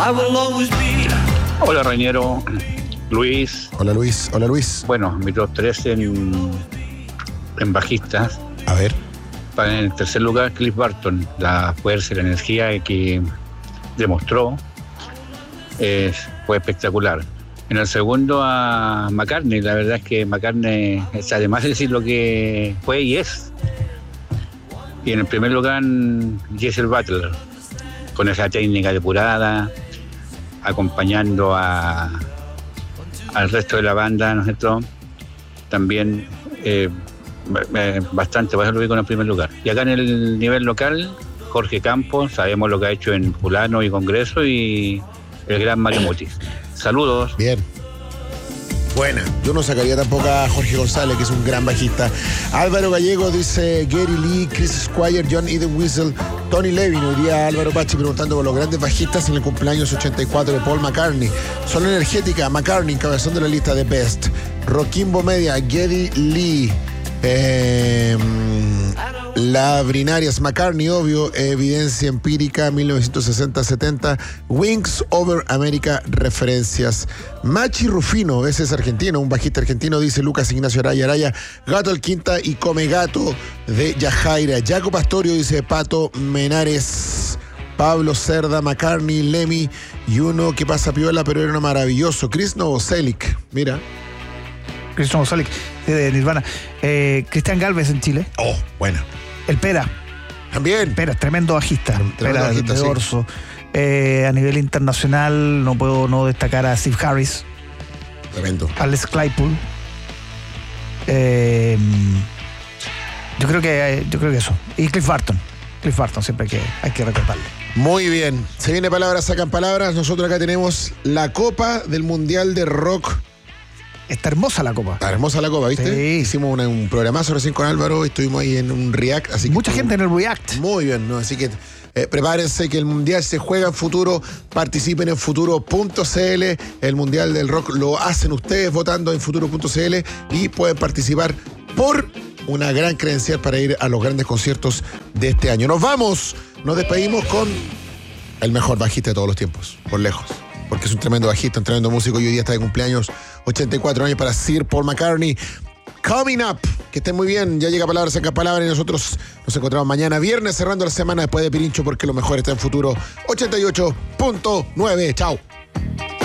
Hola, Reñero. Luis. Hola, Luis. Hola, Luis. Bueno, mi top 3 en bajistas. A ver. En el tercer lugar, Cliff Burton. La fuerza y la energía que demostró fue espectacular. En el segundo, a McCartney. La verdad es que McCartney, además de decir lo que fue y es. Y en el primer lugar, Geezer Butler, con esa técnica depurada, acompañando al resto de la banda, ¿no es cierto? También bastante, por eso lo digo en el primer lugar. Y acá en el nivel local, Jorge Campos, sabemos lo que ha hecho en Fulano y Congreso, y el gran Mario Muti. Saludos. Bien. Buena. Yo no sacaría tampoco a Jorge González, que es un gran bajista. Álvaro Gallego dice Gary Lee, Chris Squire, John Eden Whistle, Tony Levin. Hoy día Álvaro Pachi preguntando por los grandes bajistas en el cumpleaños 84 de Paul McCartney. Solo Energética, McCartney, cabezón de la lista de Best. Roquimbo Media, Geddy Lee. La Brinarias, McCartney, obvio. Evidencia Empírica, 1960-70. Wings Over America, referencias. Machi Rufino, ese es argentino, un bajista argentino, dice Lucas Ignacio Araya. Gato el Quinta y Come Gato de Yajaira. Jaco Pastorio dice Pato Menares. Pablo Cerda, McCartney, Lemmy y uno que pasa piola, pero era uno maravilloso. Chris Novoselic, mira. Chris Novoselic, de Nirvana. Cristian Galvez en Chile. Oh, bueno. El Pera. También. Pera, tremendo bajista. Tremendo bajista, de sí. dorso. A nivel internacional no puedo no destacar a Steve Harris. Tremendo. Alex Claypool. Yo creo que eso. Y Cliff Burton. Cliff Burton siempre hay que recordarle. Muy bien. Se viene Palabras, sacan palabras. Nosotros acá tenemos la Copa del Mundial de Rock. Está hermosa la copa. Está hermosa la copa, ¿viste? Sí. Hicimos un programazo recién con Álvaro. Estuvimos ahí en un React. Así que mucha gente en el React. Muy bien, ¿no? Así que prepárense que el Mundial se juega en futuro. Participen en futuro.cl. El Mundial del Rock lo hacen ustedes votando en futuro.cl y pueden participar por una gran credencial para ir a los grandes conciertos de este año. Nos vamos. Nos despedimos con el mejor bajista de todos los tiempos, por lejos. Porque es un tremendo bajista, un tremendo músico y hoy día está de cumpleaños, 84 años para Sir Paul McCartney. Coming up, que estén muy bien, ya llega Palabras, saca palabras y nosotros nos encontramos mañana viernes cerrando la semana después de Pirincho porque lo mejor está en futuro 88.9. Chao.